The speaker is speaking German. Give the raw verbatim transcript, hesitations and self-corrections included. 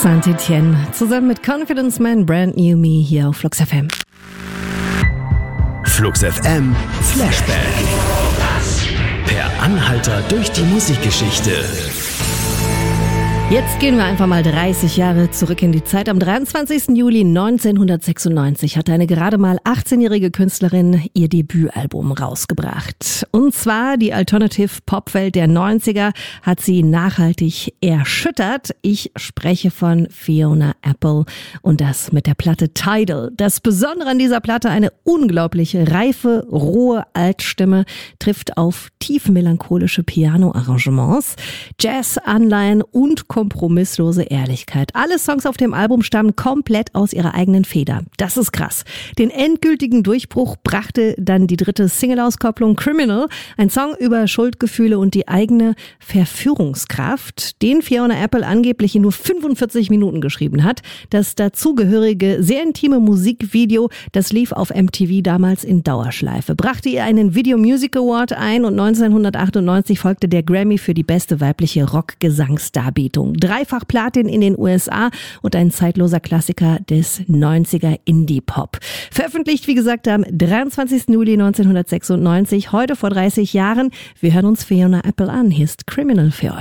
Saint-Etienne zusammen mit Confidence Man, Brand New Me hier auf Flux F M. Flux F M Flashback. Per Anhalter durch die Musikgeschichte. Jetzt gehen wir einfach mal dreißig Jahre zurück in die Zeit. Am dreiundzwanzigsten Juli neunzehnhundertsechsundneunzig hat eine gerade mal achtzehnjährige Künstlerin ihr Debütalbum rausgebracht. Und zwar die Alternative-Pop-Welt der neunziger hat sie nachhaltig erschüttert. Ich spreche von Fiona Apple und das mit der Platte Tidal. Das Besondere an dieser Platte, eine unglaubliche, reife, rohe Altstimme, trifft auf tief melancholische Piano-Arrangements, Jazz-Anleihen und kompromisslose Ehrlichkeit. Alle Songs auf dem Album stammen komplett aus ihrer eigenen Feder. Das ist krass. Den endgültigen Durchbruch brachte dann die dritte Single-Auskopplung Criminal, ein Song über Schuldgefühle und die eigene Verführungskraft, den Fiona Apple angeblich in nur fünfundvierzig Minuten geschrieben hat. Das dazugehörige, sehr intime Musikvideo, das lief auf M T V damals in Dauerschleife, brachte ihr einen Video Music Award ein und neunzehnhundertachtundneunzig folgte der Grammy für die beste weibliche Rock-Gesangsdarbietung. Dreifach Platin in den U S A und ein zeitloser Klassiker des neunziger Indie-Pop. Veröffentlicht, wie gesagt, am dreiundzwanzigsten Juli neunzehnhundertsechsundneunzig, heute vor dreißig Jahren. Wir hören uns Fiona Apple an. Hier ist Criminal für euch.